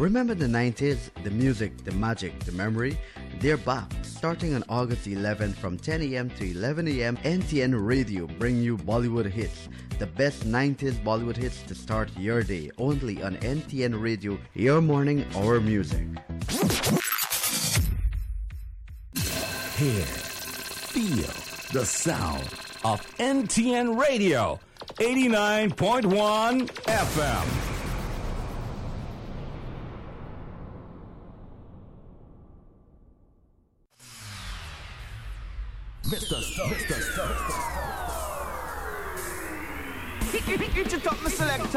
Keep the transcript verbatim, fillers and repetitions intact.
Remember the nineties? The music, the magic, the memory? They're back. Starting on August eleventh from ten a.m. to eleven a.m. N T N Radio bring you Bollywood hits. The best nineties Bollywood hits to start your day. Only on N T N Radio, your morning, our music. Hear, feel the sound of N T N Radio, eighty-nine point one F M. Mister Stuff, Mister Stuff. Hit your top, Mister Select.